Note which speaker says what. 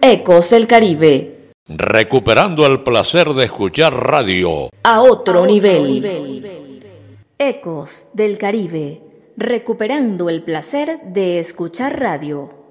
Speaker 1: Ecos del Caribe.
Speaker 2: Recuperando el placer de escuchar radio
Speaker 1: A otro nivel. Ecos del Caribe. Recuperando el placer de escuchar radio.